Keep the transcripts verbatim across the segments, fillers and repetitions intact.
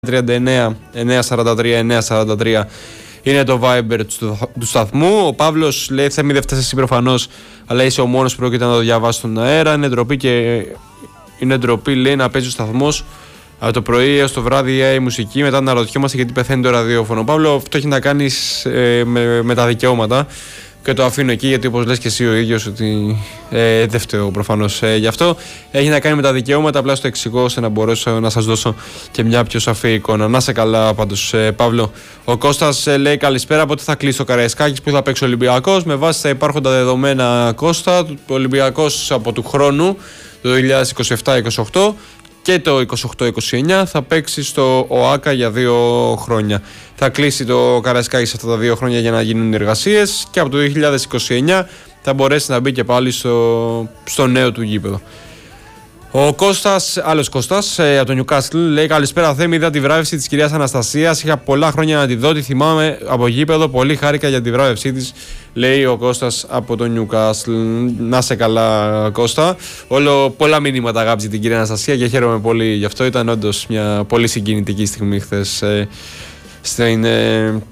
τριάντα εννέα εννιακόσια σαράντα τρία εννιακόσια σαράντα τρία είναι το Viber του, του σταθμού. Ο Παύλος λέει: Θέμη, δεν φτάσεις εσύ προφανώς, αλλά είσαι ο μόνος που πρόκειται να το διαβάσει στον αέρα. Είναι ντροπή και είναι ντροπή, λέει, να παίζει ο σταθμός από το πρωί έως το βράδυ η μουσική. Μετά να ρωτιόμαστε γιατί πεθαίνει το ραδιόφωνο. Παύλο, αυτό έχει να κάνει ε, με, με τα δικαιώματα. Και το αφήνω εκεί γιατί, όπως λες και εσύ ο ίδιος, ότι ε, δεν φταίω προφανώς ε, γι' αυτό. Έχει να κάνει με τα δικαιώματα, απλά στο εξηγώ ώστε να μπορέσω να σας δώσω και μια πιο σαφή εικόνα. Να σε καλά πάντως, ε, Παύλο. Ο Κώστας ε, λέει καλησπέρα, πότε θα κλείσει ο Καραϊσκάκης, που θα παίξει ο Ολυμπιακός. Με βάση τα υπάρχοντα δεδομένα, Κώστα, ο Ολυμπιακός από του χρόνου, το δύο χιλιάδες είκοσι επτά είκοσι οκτώ και το είκοσι οκτώ είκοσι εννέα θα παίξει στο ΟΑΚΑ για δύο χρόνια. Θα κλείσει το Καραϊσκάκη σε αυτά τα δύο χρόνια για να γίνουν οι εργασίες και από το δύο χιλιάδες είκοσι εννέα θα μπορέσει να μπει και πάλι στο, στο νέο του γήπεδο. Ο Κώστας, άλλος Κώστας ε, από το Νιουκάστλ, λέει καλησπέρα Θέμη, είδα τη βράβευση της κυρίας Αναστασίας, είχα πολλά χρόνια να τη δω, τη θυμάμαι από γήπεδο, πολύ χάρηκα για τη βράβευσή της, λέει ο Κώστας από το Νιουκάστλ. Να σε καλά, Κώστα. Όλο πολλά μηνύματα αγάπη την κυρία Αναστασία και χαίρομαι πολύ γι' αυτό. Ήταν όντως μια πολύ συγκινητική στιγμή χθες ε, στην, ε,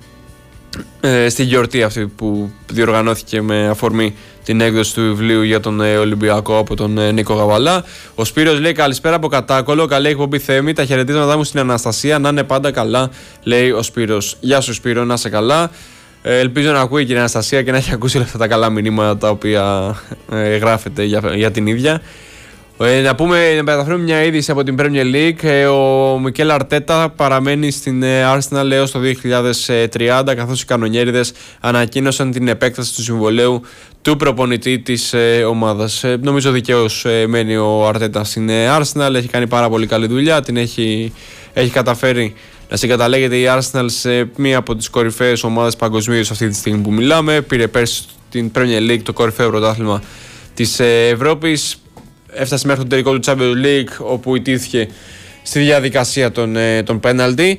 ε, στη γιορτή αυτή που διοργανώθηκε με αφορμή την έκδοση του βιβλίου για τον ε, Ολυμπιακό από τον ε, Νίκο Γαβαλά. Ο Σπύρος λέει καλησπέρα από Κατάκολο. Καλή εκπομπή Θέμη. Τα χαιρετίσματά μου στην Αναστασία. Να είναι πάντα καλά, λέει ο Σπύρος. Γεια σου, Σπύρο, να είσαι καλά. Ε, ελπίζω να ακούει η κυρία Αναστασία και να έχει ακούσει όλα αυτά τα καλά μηνύματα τα οποία ε, γράφεται για, για την ίδια. Ε, να πούμε, να μεταφέρουμε μια είδηση από την Premier League. Ε, ο Μικέλ Αρτέτα παραμένει στην ε, Arsenal έως το δύο χιλιάδες τριάντα, καθώς οι κανονιέριδες ανακοίνωσαν την επέκταση του συμβολαίου του προπονητή της ε, ομάδας. Ε, νομίζω δικαίως ε, μένει ο Αρτέτα στην ε, Arsenal. Έχει κάνει πάρα πολύ καλή δουλειά. Την έχει, έχει καταφέρει να συγκαταλέγεται η Arsenal σε μία από τις κορυφαίες ομάδες παγκοσμίως αυτή τη στιγμή που μιλάμε. Πήρε πέρσι την Premier League, το κορυφαίο πρωτάθλημα της ε, Ευρώπης. Έφτασε μέχρι το τελικό του Champions League, όπου ιτήθηκε στη διαδικασία των, ε, των penalty.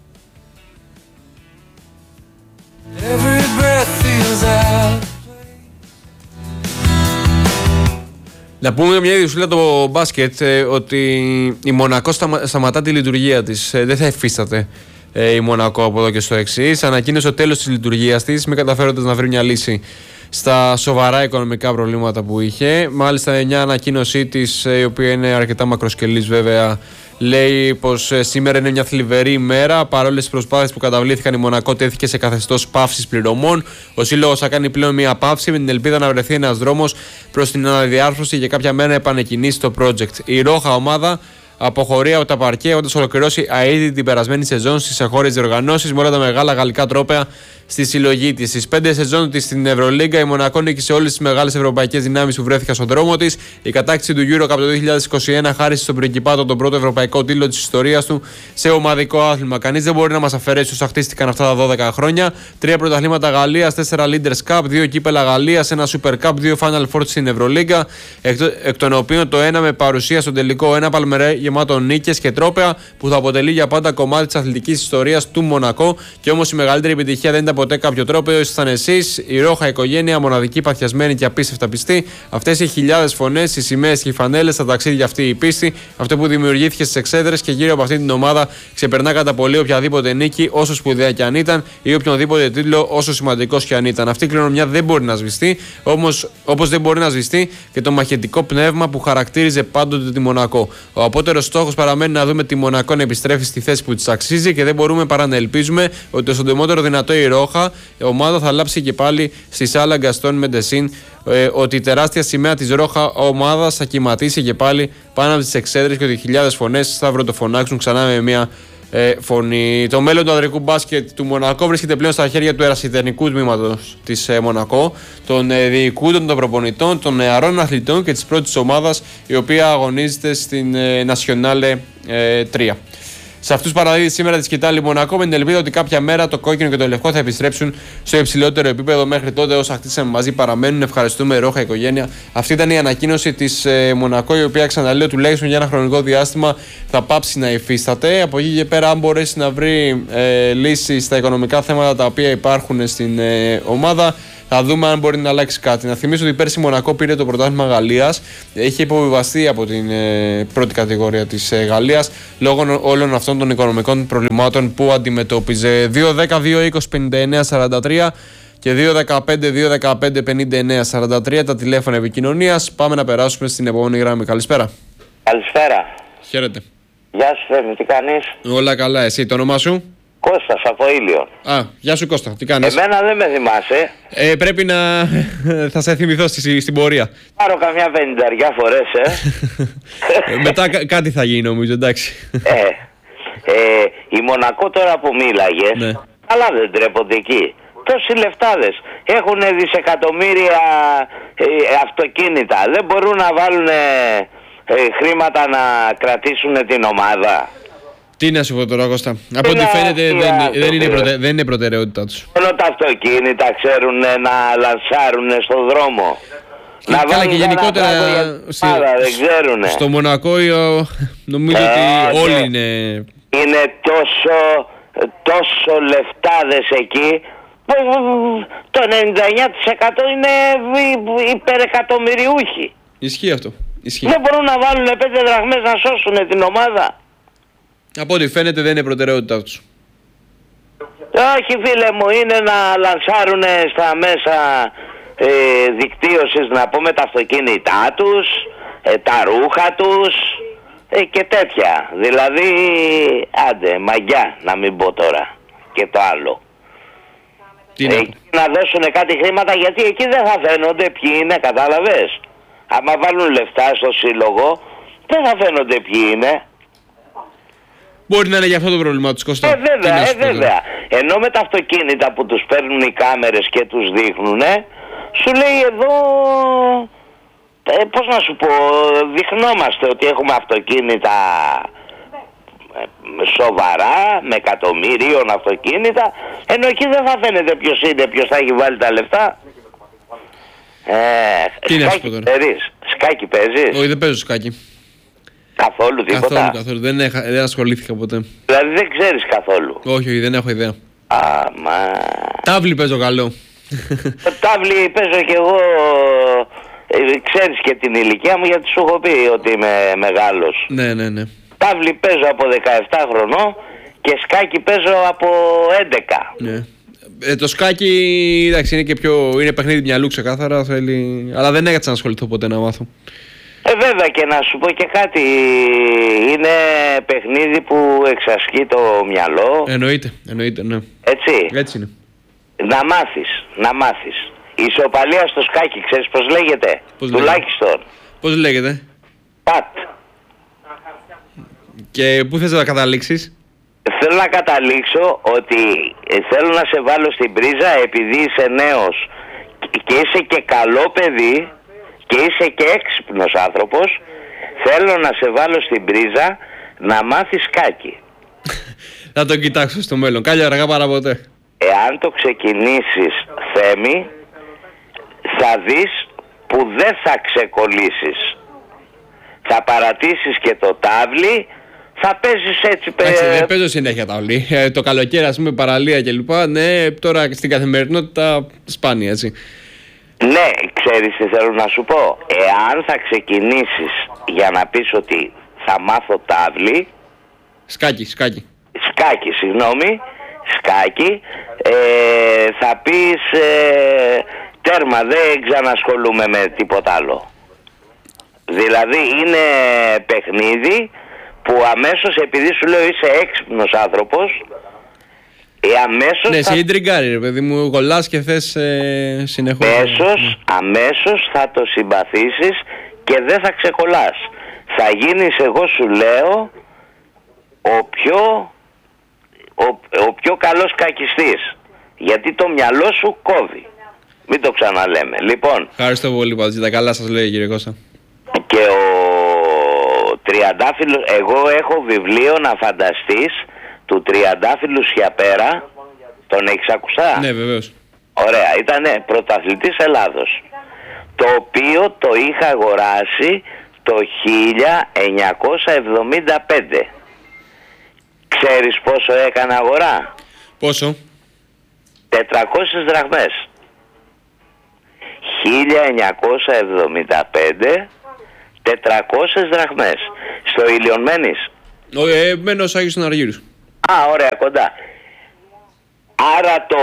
Να πούμε μια ειδησούλα το μπάσκετ, ε, ότι η Μονακό σταμα, σταματά τη λειτουργία της. Ε, δεν θα εφίσταται ε, η Μονακό από εδώ και στο εξής. Ανακοίνωσε το τέλος της λειτουργίας της, μη καταφέροντας να βρει μια λύση στα σοβαρά οικονομικά προβλήματα που είχε. Μάλιστα, μια ανακοίνωσή της, η οποία είναι αρκετά μακροσκελής βέβαια, λέει πως σήμερα είναι μια θλιβερή ημέρα. Παρόλες τις προσπάθειες που καταβλήθηκαν, η Μονακό τέθηκε σε καθεστώς παύσης πληρωμών. Ο σύλλογος θα κάνει πλέον μια παύση με την ελπίδα να βρεθεί ένας δρόμος προς την αναδιάρθρωση και κάποια μέρα να επανεκκινήσει το project. Η Ρόχα ομάδα αποχωρεί από τα παρκέ, έχοντας ολοκληρώσει αίτητη την περασμένη σεζόν στις εγχώριες διοργανώσεις με όλα τα μεγάλα γαλλικά τρόπαια στη συλλογή της. Στις πέντε σεζόν της στην Ευρωλίγκα, η Μονακό νίκησε όλες τις μεγάλες ευρωπαϊκές δυνάμεις που βρέθηκαν στον δρόμο της. Η κατάκτηση του Euro Cup το δύο χιλιάδες είκοσι ένα χάρισε στον Πριγκιπάτο τον πρώτο ευρωπαϊκό τίτλο της ιστορίας του σε ομαδικό άθλημα. Κανείς δεν μπορεί να μας αφαιρέσει όσα χτίστηκαν αυτά τα δώδεκα χρόνια. Τρία πρωταθλήματα Γαλλίας, τέσσερα Leaders Cup, δύο κύπελα Γαλλίας, ένα Super Cup, δύο Final Four στην Ευρωλίγκα, εκ, εκ των οποίων το ένα με παρουσία στον τελικό, ένα παλμερέ γεμάτο νίκες και τρόπαια που θα αποτελεί για πάντα κομμάτι της αθλητικής ιστορίας του Μονακό. Και όμως η μεγαλύτερη επιτυχία δεν ήταν ποτέ κάποιο τρόπαιο, ήσασταν εσείς, η Ρόχα οικογένεια, μοναδική, παθιασμένη και απίστευτα πιστή. Αυτές οι χιλιάδες φωνές, οι σημαίες και οι φανέλες, τα ταξίδια, αυτή η πίστη, αυτό που δημιουργήθηκε στις εξέδρες και γύρω από αυτή την ομάδα ξεπερνά κατά πολύ οποιαδήποτε νίκη, όσο σπουδαία και αν ήταν, ή οποιονδήποτε τίτλο, όσο σημαντικός και αν ήταν. Αυτή η κληρονομιά δεν μπορεί να σβηστεί, όμως όπως δεν μπορεί να σβηστεί και το μαχητικό πνεύμα που χαρακτήριζε πάντοτε τη Μονακό. Ο απότερος στόχος παραμένει να δούμε τη Μονακό να επιστρέφει στη θέση που της αξίζει και δεν μπορούμε παρά να ελπίζουμε ότι το συντομότερο δυνατό η Ρόχα, η ομάδα θα λάψει και πάλι στη Σάλα Γκαστόν Μεντεσίν, ε, ότι η τεράστια σημαία της Ρόχα ομάδα θα κυματίσει και πάλι πάνω από τις εξέδρες και ότι χιλιάδες φωνές θα βροντοφωνάξουν ξανά με μια ε, φωνή. Το μέλλον του ανδρικού μπάσκετ του Μονακό βρίσκεται πλέον στα χέρια του ερασιτεχνικού τμήματος της ε, Μονακό, των ε, διοικούντων, των προπονητών, των νεαρών αθλητών και της πρώτης ομάδας, η οποία αγωνίζεται στην ε, Nationale ε, τρία. Σε αυτούς παραδίδει σήμερα τη σκητάλη Μονακό με την ελπίδα ότι κάποια μέρα το κόκκινο και το λευκό θα επιστρέψουν στο υψηλότερο επίπεδο. Μέχρι τότε, όσα χτίσαμε μαζί παραμένουν. Ευχαριστούμε, Ρόχα οικογένεια. Αυτή ήταν η ανακοίνωση της ε, Μονακό, η οποία, ξαναλέω, τουλάχιστον για ένα χρονικό διάστημα θα πάψει να υφίσταται. Από εκεί και πέρα, αν μπορέσει να βρει ε, λύσεις στα οικονομικά θέματα τα οποία υπάρχουν στην ε, ομάδα, Θα δούμε αν μπορεί να αλλάξει κάτι. Να θυμίσω ότι πέρσι η Μονακό πήρε το πρωτάθλημα Γαλλίας. Είχε υποβιβαστεί από την ε, πρώτη κατηγορία της ε, Γαλλίας λόγω όλων αυτών των οικονομικών προβλημάτων που αντιμετώπιζε. δύο δέκα δύο είκοσι πενήντα εννέα σαράντα τρία και δύο δεκαπέντε δύο δεκαπέντε πενήντα εννέα σαράντα τρία τα τηλέφωνα επικοινωνίας. Πάμε να περάσουμε στην επόμενη γραμμή. Καλησπέρα. Καλησπέρα. Χαίρετε. Γεια σου Θέμη, τι κάνεις? Όλα καλά, εσύ το όνομά σου? Κώστας από Ήλιο. Α, γεια σου Κώστα, τι κάνεις? Εμένα δεν με θυμάσαι. Ε, πρέπει να θα σε θυμηθώ στη, στην πορεία. Πάρω καμιά πενηνταριά φορές, ε. Μετά κά, κάτι θα γίνει νομίζω, εντάξει. ε, ε, η Μονακό τώρα που μίλαγες, ναι. αλλά δεν τρέπονται εκεί. Τόσοι λεφτάδες έχουν δισεκατομμύρια ε, αυτοκίνητα. Δεν μπορούν να βάλουν ε, ε, χρήματα να κρατήσουν την ομάδα. Τι να σου πω τώρα Κώστα, από ό,τι φαίνεται δεν, δεν, είναι προτε, δεν είναι προτεραιότητά τους. Μόνο τα αυτοκίνητα ξέρουν να λανσάρουν στον δρόμο. Και να καλά και γενικότερα στη, άρα, δεν ξέρουνε. Στο Μονακό νομίζω ε, ότι όλοι ναι. είναι... Είναι τόσο, τόσο λεφτάδες εκεί που το ενενήντα εννέα τοις εκατό είναι υπερεκατομμυριούχοι. Ισχύει αυτό. Ισχύει. Δεν μπορούν να βάλουν πέντε δραχμές να σώσουν την ομάδα. Από ό,τι φαίνεται δεν είναι προτεραιότητά τους. Όχι φίλε μου, είναι να λανσάρουν στα μέσα ε, δικτύωσης, να πούμε, τα αυτοκίνητά τους, ε, τα ρούχα τους ε, και τέτοια. Δηλαδή, άντε, μαγιά να μην πω τώρα και το άλλο. Τι ε, να δώσουν κάτι χρήματα, γιατί εκεί δεν θα φαίνονται ποιοι είναι, κατάλαβες. Άμα βάλουν λεφτά στο σύλλογο, δεν θα φαίνονται ποιοι είναι. Μπορεί να είναι για αυτό το πρόβλημα τους Κώστα. Ε, βέβαια, ε, βέβαια. Ενώ με τα αυτοκίνητα που τους παίρνουν οι κάμερες και τους δείχνουνε, σου λέει εδώ, ε, πώς να σου πω, δειχνόμαστε ότι έχουμε αυτοκίνητα ε, σοβαρά, με εκατομμύριων αυτοκίνητα, ενώ εκεί δεν θα φαίνεται ποιος είναι, ποιος θα έχει βάλει τα λεφτά. Ε, Τι σκάκι παίζεις, σκάκι παίζεις. Όχι, δεν παίζω σκάκι. Καθόλου τίποτα. Καθόλου, καθόλου. Δεν, έχα, δεν ασχολήθηκα ποτέ. Δηλαδή δεν ξέρεις καθόλου. Όχι, όχι, δεν έχω ιδέα. Αμά. Τάβλη παίζω καλό. Το τάβλι παίζω κι εγώ, ε, ξέρεις και την ηλικία μου, γιατί σου έχω πει ότι είμαι μεγάλος. Ναι, ναι, ναι. Τάβλι παίζω από δεκαεπτά χρονών και σκάκι παίζω από έντεκα. Ναι. Ε, το σκάκι, εντάξει, είναι και πιο, είναι παιχνίδι μυαλού ξεκάθαρα, θέλει... αλλά δεν έκατσα να ασχοληθώ ποτέ να μάθω. Ε, βέβαια, και να σου πω και κάτι, είναι παιχνίδι που εξασκεί το μυαλό. Εννοείται, εννοείται, ναι. Έτσι. Έτσι είναι. Να μάθεις, να μάθεις. Η ισοπαλία στο σκάκι, ξέρεις πώς λέγεται? Πώς τουλάχιστον. Λέγεται. Πώς λέγεται? Πατ. Και πού θες να καταλήξεις? Θέλω να καταλήξω ότι θέλω να σε βάλω στην πρίζα, επειδή είσαι νέος και είσαι και καλό παιδί και είσαι και έξυπνος άνθρωπος. Θέλω να σε βάλω στην πρίζα να μάθεις σκάκι. Θα το κοιτάξω στο μέλλον, κάλλια αργά παρά ποτέ. Εάν το ξεκινήσεις, Θέμη, θα δεις που δεν θα ξεκολλήσεις. Θα παρατήσεις και το τάβλι, θα παίζεις έτσι. Εντάξει, δεν παίζω συνέχεια τάβλι. Ε, το καλοκαίρι, ας πούμε, παραλία κλπ. Ναι, τώρα στην καθημερινότητα σπάνια, έτσι. Ναι, ξέρεις τι θέλω να σου πω. Εάν θα ξεκινήσεις για να πεις ότι θα μάθω τάβλι... Σκάκι, σκάκι. Σκάκι, συγγνώμη. Σκάκι. Ε, θα πεις ε, τέρμα, δεν ξανασχολούμαι με τίποτα άλλο. Δηλαδή είναι παιχνίδι που αμέσως, επειδή σου λέω είσαι έξυπνος άνθρωπος, ε, αμέσως... Ναι, θα... σε ιντριγκάρει ρε παιδί μου, κολλάς και θες ε, συνεχώς... Αμέσως, αμέσως θα το συμπαθήσεις και δεν θα ξεκολλάς. Θα γίνεις, εγώ σου λέω, ο πιο, ο, ο πιο καλός κακιστής. Γιατί το μυαλό σου κόβει. Μην το ξαναλέμε. Λοιπόν... Ευχαριστώ πολύ Πατζή, τα καλά σας λέει κύριε Κώστα. Και ο Τριαντάφυλλος, εγώ έχω βιβλίο, να φανταστείς, του Τριαντάφυλλου Σιαπέρα. Τον έχεις ακουστά? Ναι, βεβαίως. Ωραία, ήταν πρωταθλητής Ελλάδος, το οποίο το είχα αγοράσει το χίλια εννιακόσια εβδομήντα πέντε. Ξέρεις πόσο έκανε αγορά? Πόσο? τετρακόσιες δραχμές. χίλια εννιακόσια εβδομήντα πέντε τετρακόσιες δραχμές. Στο Ήλιον μένεις? Ε, μένω ως Άγιος Ναργύρους. Α, ωραία, κοντά. Άρα το...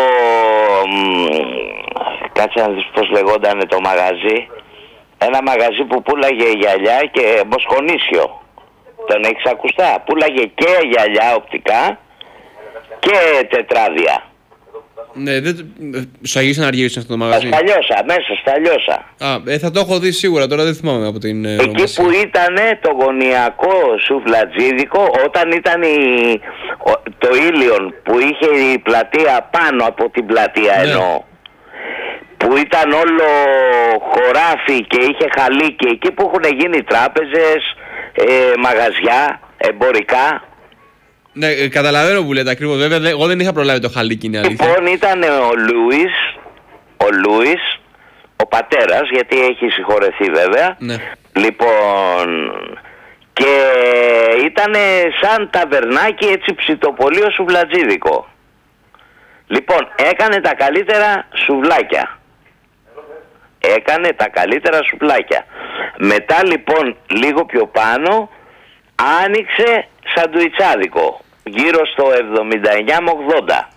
Κάτσε να δεις πως λεγόταν το μαγαζί. Ένα μαγαζί που πουλάγε γυαλιά και Μοσχονήσιο. Τον έχεις ακουστά? Πουλάγε και γυαλιά οπτικά και τετράδια. Ναι, δεν... Στους Αγίους Ναργύρους είναι αυτό το μαγαζί. Στα Λιώσα, μέσα στα Λιώσα. Α, ε, θα το έχω δει σίγουρα, τώρα δεν θυμάμαι από την... Εκεί ονομασία. Που ήταν το γωνιακό σουβλατζίδικο, όταν ήταν η, το Ήλιον που είχε η πλατεία πάνω από την πλατεία, ναι. Εννοώ, που ήταν όλο χωράφι και είχε χαλίκι, εκεί που έχουν γίνει τράπεζες, ε, μαγαζιά, εμπορικά. Ναι, καταλαβαίνω που λέτε ακριβώς. Βέβαια, εγώ δεν είχα προλάβει το χαλίκι, είναι αλήθεια. Λοιπόν, ήταν ο Λούις, ο Λούις, ο πατέρας, γιατί έχει συγχωρεθεί βέβαια. Ναι. Λοιπόν, και ήταν σαν ταβερνάκι, έτσι ψητοπολείο σουβλατζίδικο. Λοιπόν, έκανε τα καλύτερα σουβλάκια. Έκανε τα καλύτερα σουβλάκια. Μετά λοιπόν, λίγο πιο πάνω, άνοιξε σαντουιτσάδικο. Γύρω στο εβδομήντα εννιά με ογδόντα.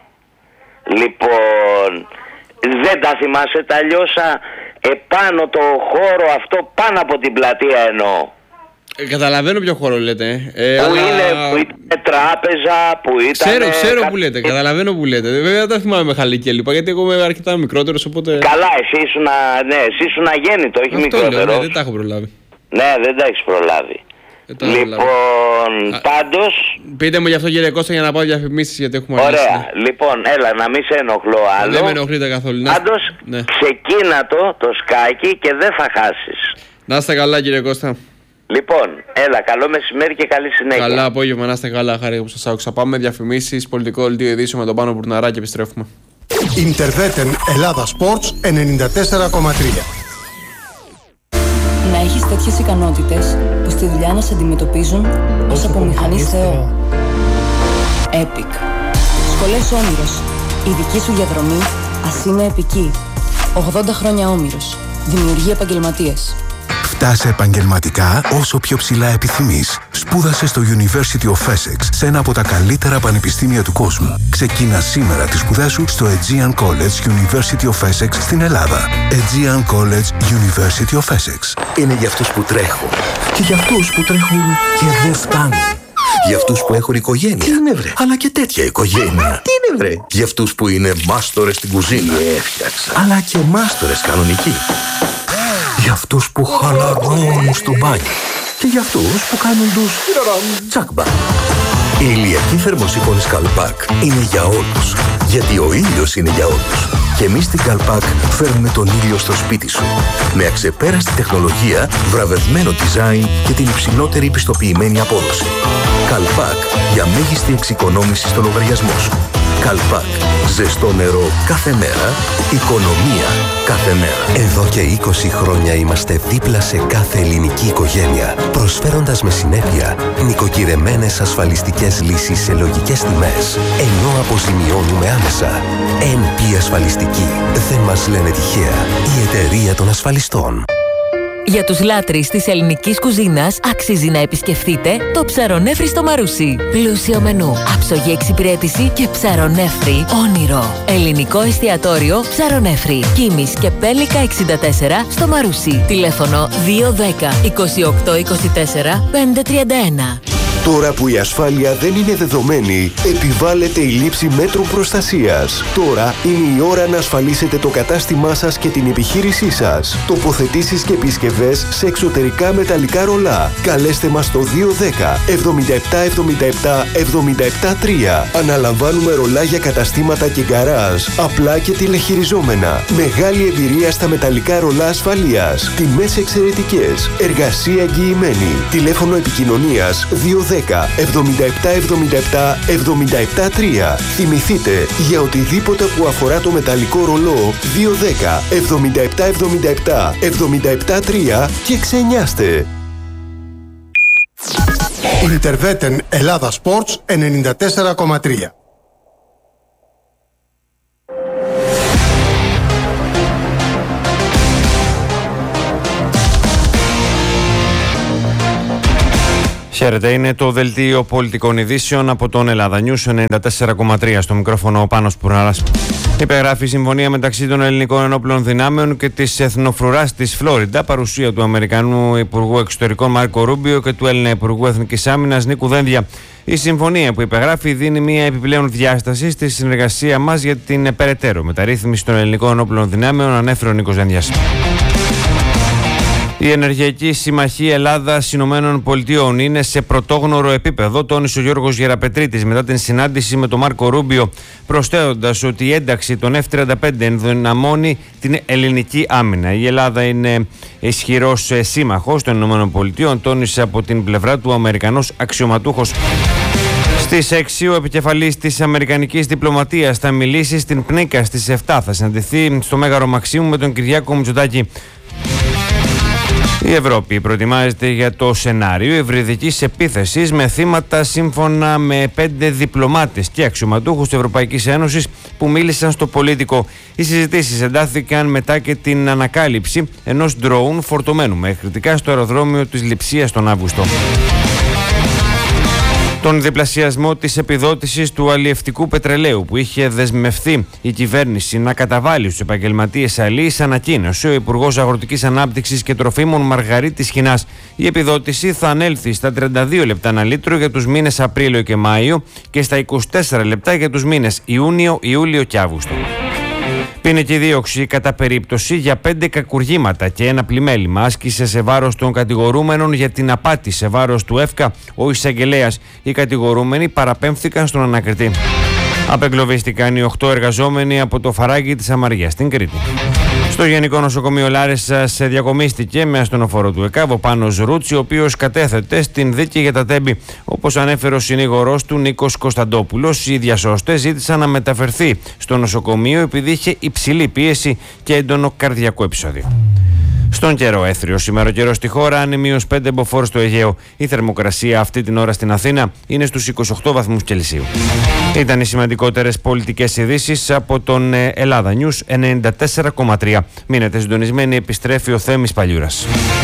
Λοιπόν, δεν τα θυμάσαι τα Λιώσα, επάνω το χώρο αυτό, πάνω από την πλατεία εννοώ. Ε, καταλαβαίνω ποιο χώρο λέτε. Ε, που, αλλά... είναι, που ήταν τράπεζα, που ήταν... Ξέρω, ξέρω κα... που λέτε, καταλαβαίνω που λέτε. Βέβαια δεν τα θυμάμαι με χαλίκι και λοιπά, γιατί εγώ είμαι αρκετά μικρότερος, οπότε... Καλά, εσύ ήσουν, ναι, εσύ ήσουν αγέννητο, όχι μικρότερος. Ναι, δεν τα έχω προλάβει. Ναι, δεν τα έχεις προλάβει. Λοιπόν, Α, πάντως... Πείτε μου γι' αυτό κύριε Κώστα για να πάω διαφημίσεις, γιατί έχουμε αργήσει. Ωραία, ναι. Λοιπόν, έλα να μην σε ενοχλώ άλλο. Δεν με ενοχλείτε καθόλου. Πάντως, ναι. Ξεκίνα το, το σκάκι και δεν θα χάσεις. Να είστε καλά κύριε Κώστα. Λοιπόν, έλα, καλό μεσημέρι και καλή συνέχεια. Καλά απόγευμα, να είστε καλά, χάρη που σας άκουσα. Πάμε διαφημίσεις, πολιτικό δελτίο ειδήσεων με τον Πάνο Μπουρναρά και επιστρέφουμε. Ιντερβέτεν Ελλάδα Sports ενενήντα τέσσερα κόμμα τρία. Να έχεις τέτοιες ικανότητες που στη δουλειά να σε αντιμετωπίζουν ως από μηχανής Θεό. Epic. Σχολές Όμηρος. Η δική σου διαδρομή ας είναι επική. ογδόντα χρόνια Όμηρος. Δημιουργεί επαγγελματίες. Φτάσε επαγγελματικά όσο πιο ψηλά επιθυμείς. Σπούδασε στο University of Essex, σε ένα από τα καλύτερα πανεπιστήμια του κόσμου. Ξεκίνα σήμερα τη σπουδά σου στο Aegean College University of Essex στην Ελλάδα. Aegean College University of Essex. Είναι για αυτούς που τρέχουν και για αυτούς που τρέχουν και δεν φτάνουν. Για αυτούς που έχουν οικογένεια. Τι είναι βρε? Αλλά και τέτοια οικογένεια. Τι είναι βρε? Για αυτούς που είναι μάστορες στην κουζίνα. Τι έφτιαξα. Αλλά και μάστορες κανονικοί. Για αυτούς που χαλαρώνουν στο μπάνιο. Και για αυτούς που κάνουν τους τσακμπα. Η ηλιακή θερμοσύφωνη Καλπάκ είναι για όλους. Γιατί ο ήλιος είναι για όλους. Και εμείς στην Καλπάκ φέρνουμε τον ήλιο στο σπίτι σου. Με αξεπέραστη τεχνολογία, βραβευμένο design και την υψηλότερη πιστοποιημένη απόδοση. Καλπάκ για μέγιστη εξοικονόμηση στο λογαριασμό σου. Καλπάκ. Ζεστό νερό κάθε μέρα. Οικονομία κάθε μέρα. Εδώ και είκοσι χρόνια είμαστε δίπλα σε κάθε ελληνική οικογένεια, προσφέροντας με συνέπεια νοικοκυρεμένες ασφαλιστικές λύσεις σε λογικές τιμές, ενώ αποζημιώνουμε άμεσα. εν πι Ασφαλιστική. Δεν μας λένε τυχαία. Η εταιρεία των ασφαλιστών. Για τους λάτρεις της ελληνικής κουζίνας αξίζει να επισκεφτείτε το Ψαρονέφρι στο Μαρούσι. Πλούσιο μενού, άψογη εξυπηρέτηση και ψαρονέφρι όνειρο. Ελληνικό εστιατόριο Ψαρονέφρι. Κίμης και Πέλικα εξήντα τέσσερα στο Μαρούσι. Τηλέφωνο δύο δέκα είκοσι οκτώ είκοσι τέσσερα πεντακόσια τριάντα ένα. Τώρα που η ασφάλεια δεν είναι δεδομένη, επιβάλλεται η λήψη μέτρων προστασίας. Τώρα είναι η ώρα να ασφαλίσετε το κατάστημά σας και την επιχείρησή σας. Τοποθετήσεις και επισκευές σε εξωτερικά μεταλλικά ρολά. Καλέστε μας στο δύο δέκα εβδομήντα επτά εβδομήντα επτά εβδομήντα επτά τρία. Αναλαμβάνουμε ρολά για καταστήματα και γκαράζ, απλά και τηλεχειριζόμενα. Μεγάλη εμπειρία στα μεταλλικά ρολά ασφαλείας. Τιμές εξαιρετικές. Εργασία εγγυημένη. Τηλέφωνο επικοινωνίας δύο δέκα εβδομήντα επτά εβδομήντα επτά εβδομήντα επτά τρία. Θυμηθείτε, για οτιδήποτε που αφορά το μεταλλικό ρολό, δύο δέκα εβδομήντα επτά εβδομήντα επτά εβδομήντα επτά τρία και ξενιάστε. Ιντερβέτεν Ελλάδα Sports ενενήντα τέσσερα κόμμα τρία. Χαίρετε, είναι το δελτίο πολιτικών ειδήσεων από τον Ελλάδα News ενενήντα τέσσερα κόμμα τρία. Στο μικρόφωνο ο Πάνος Πουρναράς. Υπεγράφει η συμφωνία μεταξύ των ελληνικών ενόπλων δυνάμεων και της εθνοφρουράς της Φλόριντα, παρουσία του Αμερικανού Υπουργού Εξωτερικών Μάρκο Ρούμπιο και του Έλληνα Υπουργού Εθνικής Άμυνας Νίκου Δένδια. Η συμφωνία που υπεγράφει δίνει μια επιπλέον διάσταση στη συνεργασία μας για την περαιτέρω μεταρρύθμιση των ελληνικών ενόπλων δυνάμεων, ανέφερε ο Νίκος Δένδιας. Η Ενεργειακή Συμμαχία Ελλάδας-Ηνωμένων Πολιτειών είναι σε πρωτόγνωρο επίπεδο, τόνισε ο Γιώργος Γεραπετρίτης μετά την συνάντηση με τον Μάρκο Ρούμπιο, προσθέτοντας ότι η ένταξη των εφ τριάντα πέντε ενδυναμώνει την ελληνική άμυνα. Η Ελλάδα είναι ισχυρός σύμμαχος των Ηνωμένων Πολιτειών, τόνισε από την πλευρά του ο Αμερικανός αξιωματούχος. Στις έξι ο επικεφαλής της Αμερικανικής Διπλωματίας θα μιλήσει στην Πνίκα στις επτά. Θα συναντηθεί στο Μέγαρο Μαξίμου με τον Κυριάκο Μητσοτάκη. Η Ευρώπη προετοιμάζεται για το σενάριο ευρυδικής επίθεσης με θύματα, σύμφωνα με πέντε διπλωμάτες και αξιωματούχους της Ευρωπαϊκής Ένωσης που μίλησαν στο Πολίτικο. Οι συζητήσεις εντάθηκαν μετά και την ανακάλυψη ενός ντρόουν φορτωμένου με κριτικά στο αεροδρόμιο της Λειψίας τον Αύγουστο. Τον διπλασιασμό της επιδότησης του αλλιευτικού πετρελαίου που είχε δεσμευθεί η κυβέρνηση να καταβάλει στους επαγγελματίες αλλοίς ανακοίνωσε ο Υπουργός Αγροτικής Ανάπτυξης και Τροφίμων Μαργαρίτης Χινάς. Η επιδότηση θα ανέλθει στα τριάντα δύο λεπτά ανά λίτρο για τους μήνες Απρίλιο και Μάιο και στα είκοσι τέσσερα λεπτά για τους μήνες Ιούνιο, Ιούλιο και Αύγουστο. Ποινική δίωξη κατά περίπτωση για πέντε κακουργήματα και ένα πλημέλημα άσκησε σε βάρος των κατηγορούμενων για την απάτη σε βάρος του ΕΦΚΑ ο εισαγγελέας. Οι κατηγορούμενοι παραπέμφθηκαν στον ανακριτή. Απεγκλωβίστηκαν οι οκτώ εργαζόμενοι από το Φαράγγι της Αμαριάς στην Κρήτη. Στο Γενικό Νοσοκομείο Λάρισσας διακομίστηκε με ασθενοφόρο του ΕΚΑΒ ο Πάνος Ρούτσι, ο οποίος κατέθεται στην δίκη για τα τέμπη. Όπως ανέφερε ο συνήγορος του Νίκος Κωνσταντόπουλος, οι διασώστες ζήτησαν να μεταφερθεί στο νοσοκομείο επειδή είχε υψηλή πίεση και έντονο καρδιακό επεισόδιο. Στον καιρό, έθριος ημεροκαιρός στη χώρα, άνεμιος πέντε μποφόρ στο Αιγαίο. Η θερμοκρασία αυτή την ώρα στην Αθήνα είναι στους είκοσι οκτώ βαθμούς Κελσίου. Ήταν οι σημαντικότερες πολιτικές ειδήσεις από τον Ελλάδα News ενενήντα τέσσερα κόμμα τρία. Μείνετε συντονισμένοι, επιστρέφει ο Θέμης Παλιούρας.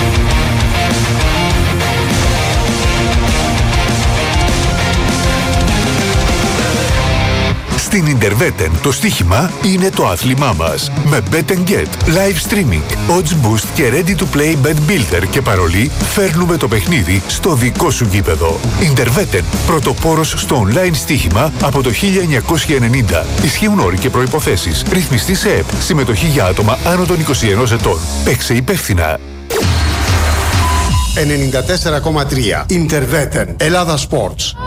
Στην Ιντερβέτεν το στοίχημα είναι το άθλημά μας. Με Bet and Get, live streaming, odds boost και ready to play bet builder και παρολί φέρνουμε το παιχνίδι στο δικό σου γήπεδο. Ιντερβέτεν, πρωτοπόρος στο online στοίχημα από το χίλια εννιακόσια ενενήντα. Ισχύουν όροι και προϋποθέσεις. Ρυθμιστή σε ΕΠ. Συμμετοχή για άτομα άνω των είκοσι ενός ετών. Παίξε υπεύθυνα. ενενήντα τέσσερα κόμμα τρία Ιντερβέτεν Ελλάδα Sports.